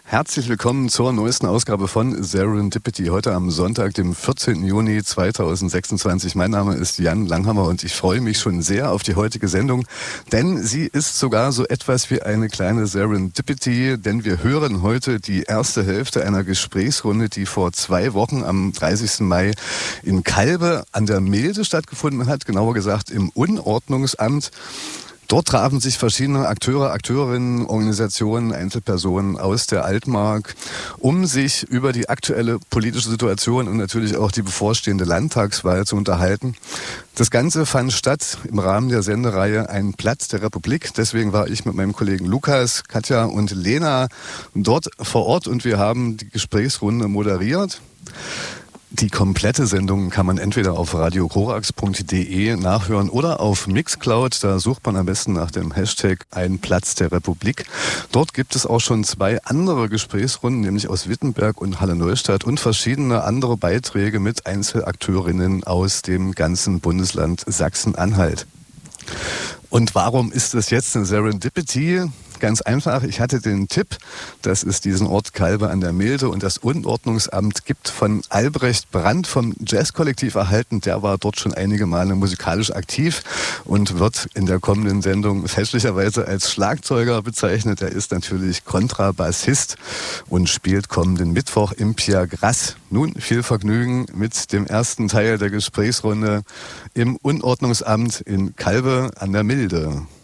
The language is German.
Herzlich willkommen zur neuesten Ausgabe von Serendipity. Heute am Sonntag, dem 14. Juni 2026. Mein Name ist Jan Langhammer und ich freue mich schon sehr auf die heutige Sendung, denn sie ist sogar so etwas wie eine kleine Serendipity, denn wir hören heute die erste Hälfte einer Gesprächsrunde, die vor 2 Wochen am 30. Mai in Calbe an der Milde stattgefunden hat, genauer gesagt im Unordnungsamt. Dort trafen sich verschiedene Akteure, Akteurinnen, Organisationen, Einzelpersonen aus der Altmark, um sich über die aktuelle politische Situation und natürlich auch die bevorstehende Landtagswahl zu unterhalten. Das Ganze fand statt im Rahmen der Sendereihe Ein Platz der Republik. Deswegen war ich mit meinem Kollegen Lukas, Katja und Lena dort vor Ort und wir haben die Gesprächsrunde moderiert. Die komplette Sendung kann man entweder auf radiokorax.de nachhören oder auf Mixcloud. Da sucht man am besten nach dem Hashtag Ein Platz der Republik. Dort gibt es auch schon 2 andere Gesprächsrunden, nämlich aus Wittenberg und Halle-Neustadt und verschiedene andere Beiträge mit Einzelakteurinnen aus dem ganzen Bundesland Sachsen-Anhalt. Und warum ist das jetzt eine Serendipity? Ganz einfach, ich hatte den Tipp, dass es diesen Ort Calbe an der Milde und das Unordnungsamt gibt, von Albrecht Brandt vom Jazzkollektiv erhalten. Der war dort schon einige Male musikalisch aktiv und wird in der kommenden Sendung fälschlicherweise als Schlagzeuger bezeichnet. Er ist natürlich Kontrabassist und spielt kommenden Mittwoch im Pierre Grass. Nun viel Vergnügen mit dem ersten Teil der Gesprächsrunde im Unordnungsamt in Calbe an der Milde.